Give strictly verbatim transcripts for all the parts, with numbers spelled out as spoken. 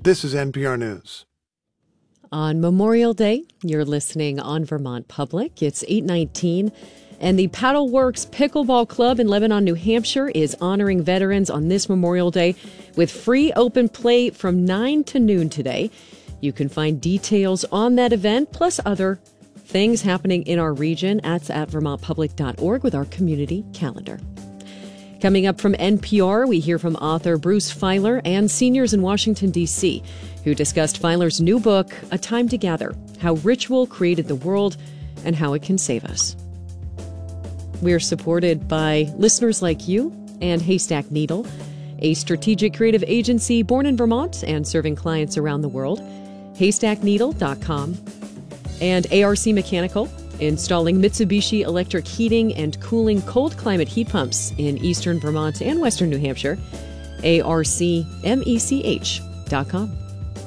This is N P R News. On Memorial Day, you're listening on Vermont Public. It's eight nineteen, and the Paddle Works Pickleball Club in Lebanon, New Hampshire is honoring veterans on this Memorial Day with free open play from nine to noon today. You can find details on that event, plus other things happening in our region at, at vermont public dot org with our community calendar. Coming up from N P R, we hear from author Bruce Feiler and seniors in Washington, D C, who discussed Feiler's new book, A Time to Gather: How Ritual Created the World and How It Can Save Us. We're supported by listeners like you and Haystack Needle, a strategic creative agency born in Vermont and serving clients around the world. haystack needle dot com. And A R C Mechanical, installing Mitsubishi electric heating and cooling cold climate heat pumps in eastern Vermont and western New Hampshire. A R C mech dot com.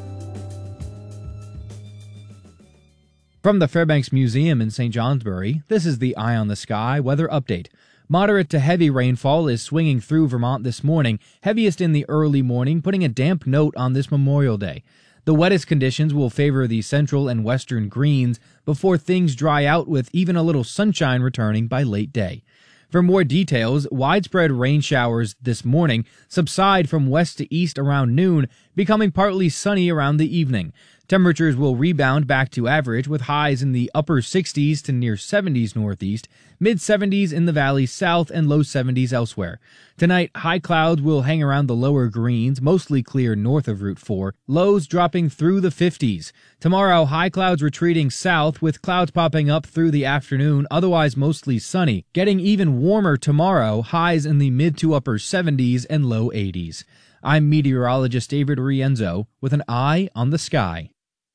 From the Fairbanks Museum in Saint Johnsbury, this is the Eye on the Sky weather update. Moderate to heavy rainfall is swinging through Vermont this morning, heaviest in the early morning, putting a damp note on this Memorial Day. The wettest conditions will favor the central and western greens before things dry out with even a little sunshine returning by late day. For more details, widespread rain showers this morning subside from west to east around noon, becoming partly sunny around the evening. Temperatures will rebound back to average with highs in the upper sixties to near seventies northeast, mid-seventies in the valley south, and low seventies elsewhere. Tonight, high clouds will hang around the lower greens, mostly clear north of Route four, lows dropping through the fifties. Tomorrow, high clouds retreating south with clouds popping up through the afternoon, otherwise mostly sunny. Getting even warmer tomorrow, highs in the mid to upper seventies and low eighties. I'm meteorologist David Rienzo with an eye on the sky.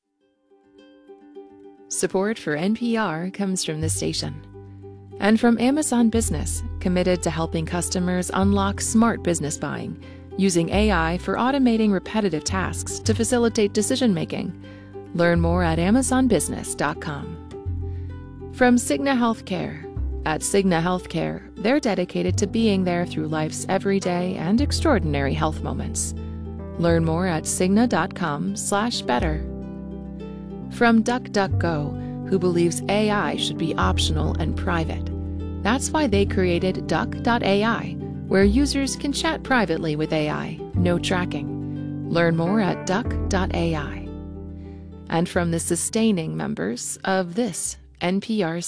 Support for N P R comes from this station and from Amazon Business, committed to helping customers unlock smart business buying, using A I for automating repetitive tasks to facilitate decision-making. Learn more at amazon business dot com. From Cigna Healthcare. At Cigna Healthcare, they're dedicated to being there through life's everyday and extraordinary health moments. Learn more at cigna dot com slash better. From DuckDuckGo, who believes A I should be optional and private. That's why they created duck dot A I, where users can chat privately with A I, no tracking. Learn more at duck dot A I. And from the sustaining members of this N P R